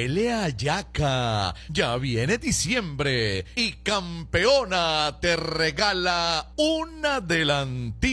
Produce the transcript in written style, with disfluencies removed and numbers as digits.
Huele a yaca. Ya viene diciembre y Campeona te regala una delantina.